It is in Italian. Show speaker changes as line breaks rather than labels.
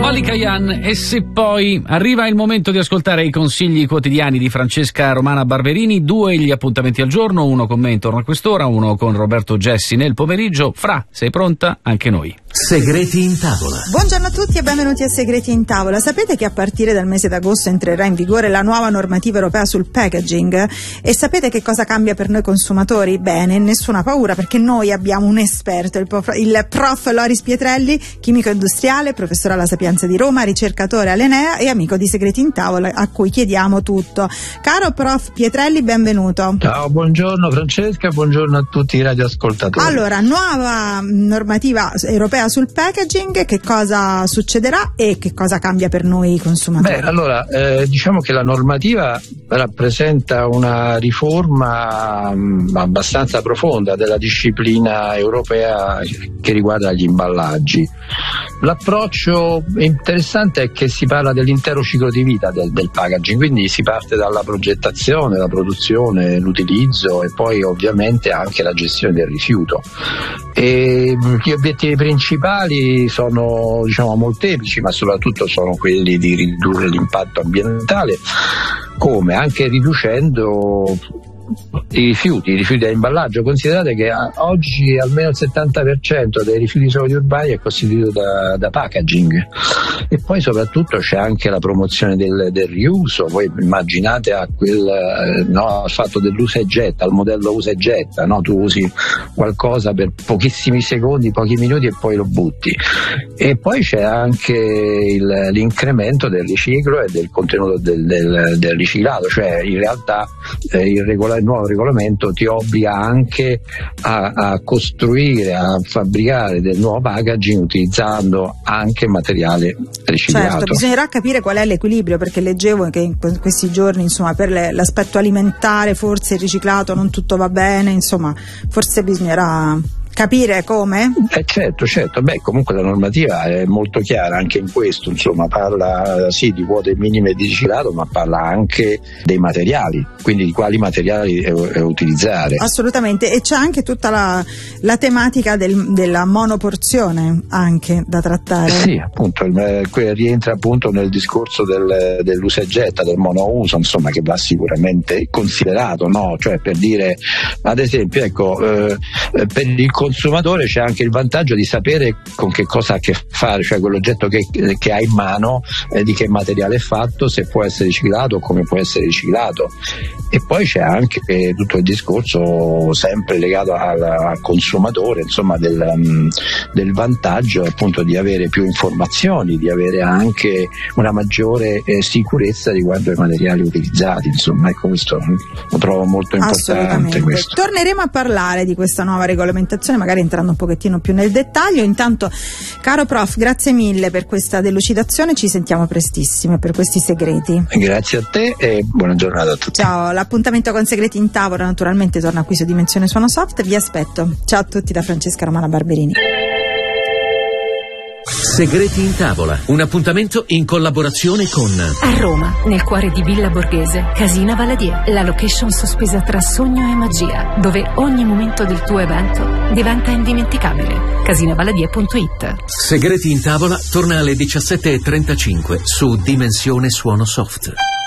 Malika Yan. E se poi arriva il momento di ascoltare i consigli quotidiani di Francesca Romana Barberini, 2 gli appuntamenti al giorno, uno con me intorno a quest'ora, uno con Roberto Gessi nel pomeriggio. Fra, sei pronta? Anche noi.
Segreti in tavola.
Buongiorno a tutti e benvenuti a Segreti in tavola. Sapete che a partire dal mese d'agosto entrerà in vigore la nuova normativa europea sul packaging? E sapete che cosa cambia per noi consumatori? Bene, nessuna paura, perché noi abbiamo un esperto, il prof Loris Pietrelli, chimico industriale, professore alla Sapienza di Roma, ricercatore all'Enea e amico di Segreti in tavola, a cui chiediamo tutto. Caro prof Pietrelli, benvenuto.
Ciao, buongiorno Francesca, buongiorno a tutti i radioascoltatori.
Allora, nuova normativa europea sul packaging, che cosa succederà e che cosa cambia per noi consumatori?
Beh, allora, diciamo che la normativa rappresenta una riforma abbastanza profonda della disciplina europea che riguarda gli imballaggi. L'approccio interessante è che si parla dell'intero ciclo di vita del packaging, quindi si parte dalla progettazione, la produzione, l'utilizzo e poi ovviamente anche la gestione del rifiuto. E gli obiettivi principali sono, diciamo, molteplici, ma soprattutto sono quelli di ridurre l'impatto ambientale, come anche riducendo i rifiuti da imballaggio. Considerate che oggi almeno il 70% dei rifiuti solidi urbani è costituito da packaging, e poi soprattutto c'è anche la promozione del riuso. Voi immaginate al fatto dell'usa e getta, al modello usa e getta, no? Tu usi qualcosa per pochissimi secondi, pochi minuti e poi lo butti. E poi c'è anche l'incremento del riciclo e del contenuto del riciclato, cioè in realtà il nuovo regolamento ti obbliga anche a costruire, a fabbricare del nuovo packaging utilizzando anche materiale riciclato.
Certo, bisognerà capire qual è l'equilibrio, perché leggevo che in questi giorni, insomma, per l'aspetto alimentare forse il riciclato non tutto va bene, insomma, forse bisognerà capire come?
Certo. Beh, comunque la normativa è molto chiara anche in questo, insomma, parla sì di quote minime di riciclato, ma parla anche dei materiali, quindi di quali materiali utilizzare.
Assolutamente, e c'è anche tutta la tematica della monoporzione anche da trattare.
Sì, appunto, rientra appunto nel discorso dell'usa e getta, del monouso, insomma, che va sicuramente considerato, no? Cioè, per dire, ad esempio, ecco, per il consumatore c'è anche il vantaggio di sapere con che cosa ha a che fare, cioè quell'oggetto che ha in mano, di che materiale è fatto, se può essere riciclato o come può essere riciclato. E poi c'è anche tutto il discorso sempre legato al consumatore, insomma, del vantaggio appunto di avere più informazioni, di avere anche una maggiore sicurezza riguardo ai materiali utilizzati, insomma, ecco, questo lo trovo molto importante. Questo.
Torneremo a parlare di questa nuova regolamentazione, magari entrando un pochettino più nel dettaglio. Intanto, caro prof, grazie mille per questa delucidazione, ci sentiamo prestissimo per questi segreti.
Grazie a te e buona giornata a tutti.
Ciao, l'appuntamento con Segreti in tavola naturalmente torna qui su Dimensione Suono Soft, vi aspetto. Ciao a tutti da Francesca Romana Barberini.
Segreti in tavola, un appuntamento in collaborazione con
a Roma, nel cuore di Villa Borghese, Casina Valadier, la location sospesa tra sogno e magia, dove ogni momento del tuo evento diventa indimenticabile. Casinavaladier.it.
Segreti in tavola torna alle 17:35 su Dimensione Suono Soft.